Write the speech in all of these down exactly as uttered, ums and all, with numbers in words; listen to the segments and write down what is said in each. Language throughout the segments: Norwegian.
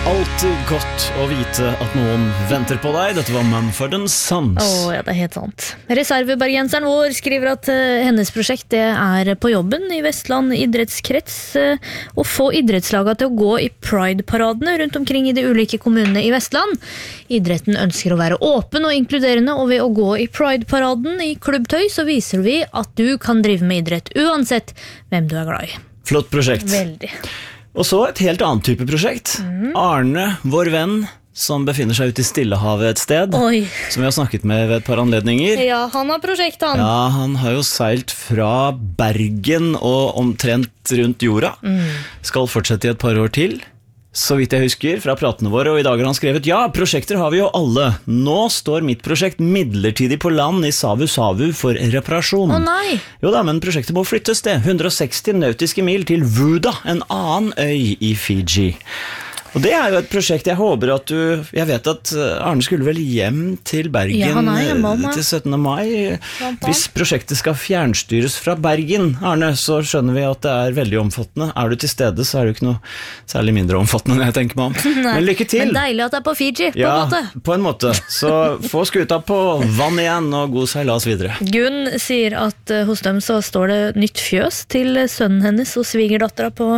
Alltid godt å vite at noen venter på deg. Dette var Mumford and Sons. Åh, ja, det er helt sant. Reservebergenseren vår skriver at uh, hennes prosjekt det er på jobben i Vestland idrettskrets uh, å få idrettslaget til å gå i Pride-paradene rundt omkring i de ulike kommunene i Vestland. Idretten ønsker å være åpen og inkluderende, og ved å gå i Pride-paraden i klubbtøy så viser vi at du kan drive med idrett uansett hvem du er glad i. Flott prosjekt. Veldig. Og så et helt annet type prosjekt. Mm. Arne, vår venn, som befinner seg ute i Stillehavet et sted, Oi. Som vi har snakket med ved et par anledninger. Ja, han har prosjekt, han. Ja, han har jo seilt fra Bergen og omtrent rundt jorda. Mm. Skal fortsette i et par år til. Så vidt jeg husker fra pratene våre, og i dag har han skrevet: ja, prosjekter har vi jo alle. Nå står mitt prosjekt midlertidig på land i Savu Savu for reparasjon. Å nei! Jo da, men prosjektet må flyttes det. hundre og seksti nautiske mil til Vuda, en annen øy i Fiji. Og det er jo et prosjekt jeg håper at du... Jeg vet at Arne skulle vel hjem til Bergen, ja, han er hjemme, til syttende mai. Hvis prosjektet skal fjernstyres fra Bergen, Arne, så skjønner vi at det er veldig omfattende. Er du til stede, så er det jo ikke noe særlig mindre omfattende enn jeg tenker meg om. Nei, men lykke til! Men deilig at det er på Fiji, på ja, en måte. på en måte. Så få skuta på vann igjen, og god seilas videre. Gunn sier at uh, hos dem så står det nytt fjøs til sønnen hennes og svigerdattera på...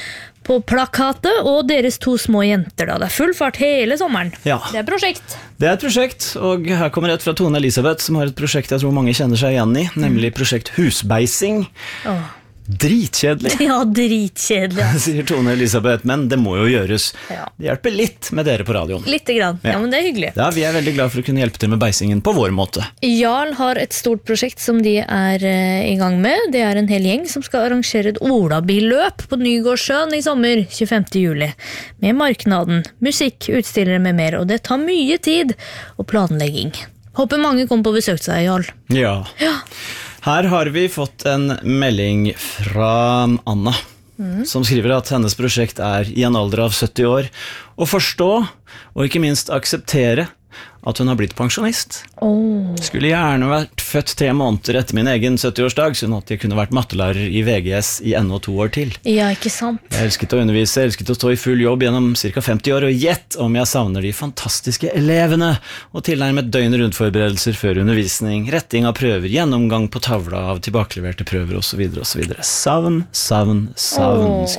på plakatet, og deres to små jenter da. Det er full fart hele sommeren. Ja. Det er prosjekt. Det er et prosjekt, og her kommer et fra Tone Elisabeth, som har et prosjekt jeg tror mange kjenner seg igjen i, nemlig prosjekt Husbeising. Åh. Dritkjedelig. Ja, dritkjedelig. Sier Tone Elisabeth, men det må jo gjøres. Ja. Det hjelper litt med dere på radioen. Litt grann, ja. Ja, men det er hyggelig. Ja, vi er veldig glad for å kunne hjelpe til med beisingen på vår måte. Jarl har et stort prosjekt som de er uh, i gang med. Det er en hel gjeng som skal arrangere et olabilløp på Nygårdsjøen i sommer, tjuefemte juli. Med marknaden, musikk, utstillere med mer, og det tar mye tid og planlegging. Håper mange kommer på besøk til deg, Jarl. Ja. Ja. Her har vi fått en melding fra Anna, mm. som skriver at hennes prosjekt er i en alder av sytti år å forstå, og ikke minst akseptere, at hun har blitt pensjonist. Oh. Skulle gjerne vært født tre måneder etter min egen sytti-årsdag, sånn at jeg kunne vært mattelærer i V G S i enda to år til. Ja, ikke sant? Jeg elsket å undervise, jeg elsket å stå i full jobb gjennom cirka femti år, og gjett om jeg savner de fantastiske elevene, og tilnærmet døgn rundt forberedelser før undervisning, retting av prøver, gjennomgang på tavla av tilbakeleverte prøver, og så videre, og så videre. Savn, savn, savn. Oh.